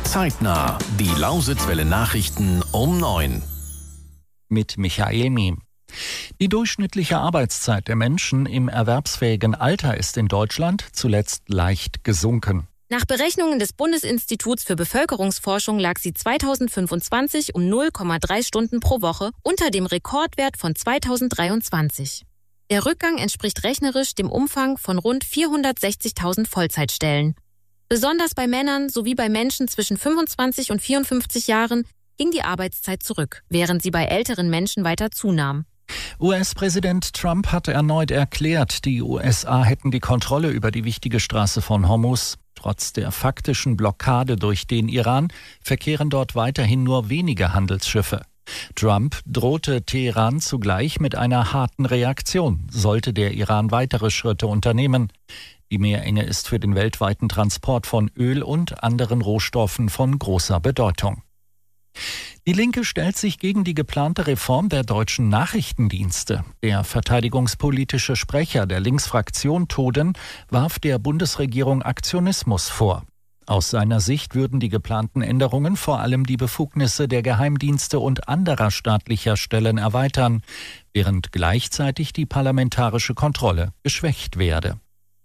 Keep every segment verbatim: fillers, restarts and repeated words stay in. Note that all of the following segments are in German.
Zeitnah. Die Lausitzwelle Nachrichten um neun. Mit Michael Miem. Die durchschnittliche Arbeitszeit der Menschen im erwerbsfähigen Alter ist in Deutschland zuletzt leicht gesunken. Nach Berechnungen des Bundesinstituts für Bevölkerungsforschung lag sie zweitausendfünfundzwanzig um null Komma drei Stunden pro Woche unter dem Rekordwert von zweitausenddreiundzwanzig. Der Rückgang entspricht rechnerisch dem Umfang von rund vierhundertsechzigtausend Vollzeitstellen. Besonders bei Männern sowie bei Menschen zwischen fünfundzwanzig und vierundfünfzig Jahren ging die Arbeitszeit zurück, während sie bei älteren Menschen weiter zunahm. U S-Präsident Trump hat erneut erklärt, die U S A hätten die Kontrolle über die wichtige Straße von Hormuz. Trotz der faktischen Blockade durch den Iran verkehren dort weiterhin nur wenige Handelsschiffe. Trump drohte Teheran zugleich mit einer harten Reaktion, sollte der Iran weitere Schritte unternehmen. Die Meerenge ist für den weltweiten Transport von Öl und anderen Rohstoffen von großer Bedeutung. Die Linke stellt sich gegen die geplante Reform der deutschen Nachrichtendienste. Der verteidigungspolitische Sprecher der Linksfraktion Toden warf der Bundesregierung Aktionismus vor. Aus seiner Sicht würden die geplanten Änderungen vor allem die Befugnisse der Geheimdienste und anderer staatlicher Stellen erweitern, während gleichzeitig die parlamentarische Kontrolle geschwächt werde.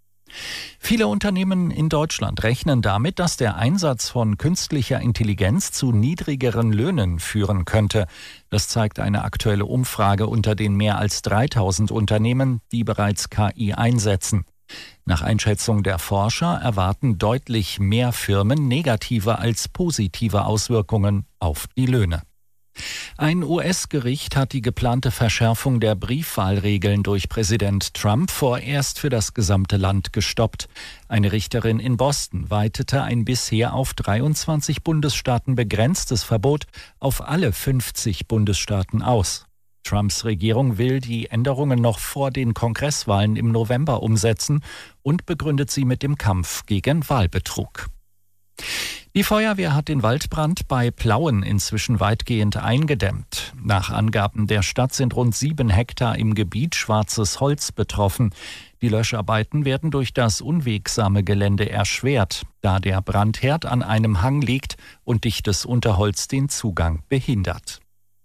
Viele Unternehmen in Deutschland rechnen damit, dass der Einsatz von künstlicher Intelligenz zu niedrigeren Löhnen führen könnte. Das zeigt eine aktuelle Umfrage unter den mehr als dreitausend Unternehmen, die bereits K I einsetzen. Nach Einschätzung der Forscher erwarten deutlich mehr Firmen negative als positive Auswirkungen auf die Löhne. Ein U S-Gericht hat die geplante Verschärfung der Briefwahlregeln durch Präsident Trump vorerst für das gesamte Land gestoppt. Eine Richterin in Boston weitete ein bisher auf dreiundzwanzig Bundesstaaten begrenztes Verbot auf alle fünfzig Bundesstaaten aus. Trumps Regierung will die Änderungen noch vor den Kongresswahlen im November umsetzen und begründet sie mit dem Kampf gegen Wahlbetrug. Die Feuerwehr hat den Waldbrand bei Plauen inzwischen weitgehend eingedämmt. Nach Angaben der Stadt sind rund sieben Hektar im Gebiet schwarzes Holz betroffen. Die Löscharbeiten werden durch das unwegsame Gelände erschwert, da der Brandherd an einem Hang liegt und dichtes Unterholz den Zugang behindert.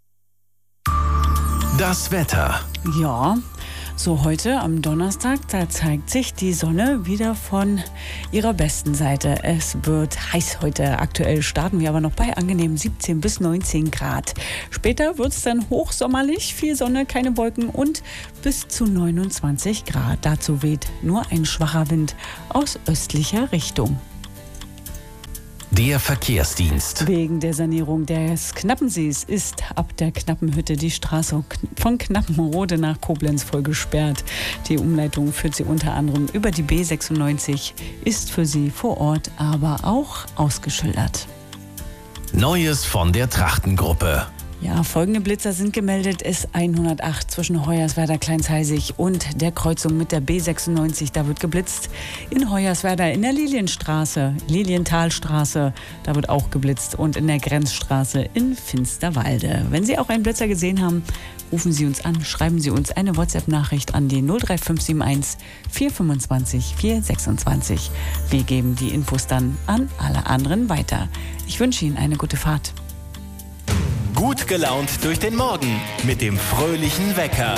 Das Wetter. Ja, so heute am Donnerstag, da zeigt sich die Sonne wieder von ihrer besten Seite. Es wird heiß heute. Aktuell starten wir aber noch bei angenehmen siebzehn bis neunzehn Grad. Später wird es dann hochsommerlich, viel Sonne, keine Wolken und bis zu neunundzwanzig Grad. Dazu weht nur ein schwacher Wind aus östlicher Richtung. Der Verkehrsdienst. Wegen der Sanierung des Knappensees ist ab der Knappenhütte die Straße von Knappenrode nach Koblenz voll gesperrt. Die Umleitung führt sie unter anderem über die B sechsundneunzig, ist für sie vor Ort aber auch ausgeschildert. Neues von der Trachtengruppe. Ja, folgende Blitzer sind gemeldet. S hundertacht zwischen Hoyerswerda, Kleinzheisig und der Kreuzung mit der B sechsundneunzig. Da wird geblitzt. In Hoyerswerda in der Lilienstraße, Lilienthalstraße, da wird auch geblitzt. Und in der Grenzstraße in Finsterwalde. Wenn Sie auch einen Blitzer gesehen haben, rufen Sie uns an, schreiben Sie uns eine WhatsApp-Nachricht an die null drei fünf sieben eins vier fünfundzwanzig vier sechsundzwanzig. Wir geben die Infos dann an alle anderen weiter. Ich wünsche Ihnen eine gute Fahrt. Gut gelaunt durch den Morgen mit dem fröhlichen Wecker.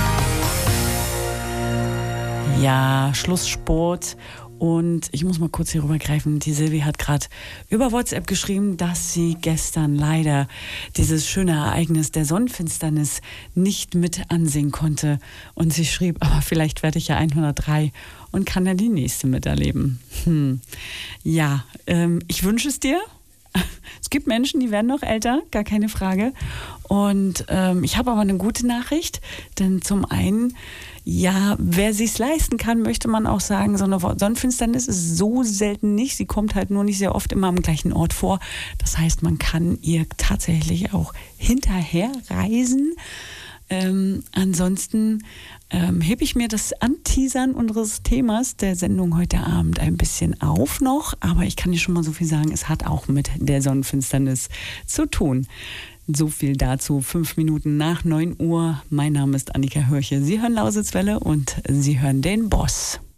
Ja, Schlusssport. Und ich muss mal kurz hier rübergreifen. Die Silvi hat gerade über WhatsApp geschrieben, dass sie gestern leider dieses schöne Ereignis der Sonnenfinsternis nicht mit ansehen konnte. Und sie schrieb, aber vielleicht werde ich ja hundertdrei und kann ja die nächste miterleben. Hm. Ja, ähm, ich wünsche es dir. Es gibt Menschen, die werden noch älter, gar keine Frage. Und ähm, ich habe aber eine gute Nachricht, denn zum einen, ja, wer sich's leisten kann, möchte man auch sagen, so eine Sonnenfinsternis ist so selten nicht. Sie kommt halt nur nicht sehr oft immer am gleichen Ort vor. Das heißt, man kann ihr tatsächlich auch hinterher reisen. Ähm, ansonsten ähm, hebe ich mir das Anteasern unseres Themas der Sendung heute Abend ein bisschen auf noch, aber ich kann dir schon mal so viel sagen, es hat auch mit der Sonnenfinsternis zu tun. So viel dazu, fünf Minuten nach neun Uhr. Mein Name ist Annika Hörche. Sie hören Lausitzwelle und Sie hören den Boss.